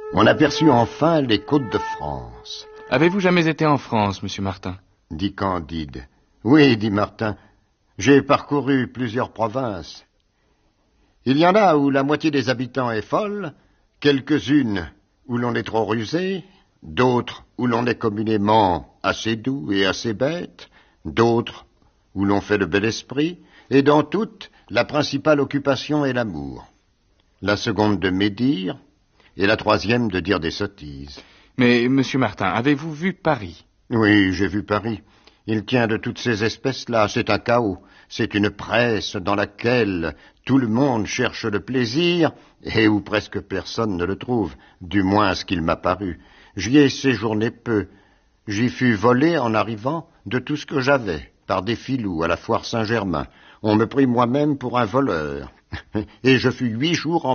On aperçut enfin les côtes de France. Avez-vous jamais été en France, monsieur Martin? Dit Candide. Oui, dit Martin. J'ai parcouru plusieurs provinces. Il y en a où la moitié des habitants est folle, quelques-unes où l'on est trop rusé, d'autres où l'on est communément assez doux et assez bête, d'autres où l'on fait le bel esprit, et dans toutes, la principale occupation est l'amour. La seconde de médire, et la troisième de dire des sottises. Mais, monsieur Martin, avez-vous vu Paris? Oui, j'ai vu Paris. Il tient de toutes ces espèces-là. C'est un chaos. C'est une presse dans laquelle tout le monde cherche le plaisir et où presque personne ne le trouve, du moins à ce qu'il m'a paru. J'y ai séjourné peu. J'y fus volé en arrivant de tout ce que j'avais, par des filous à la foire Saint-Germain. On me prit moi-même pour un voleur. Et je fus 8 jours en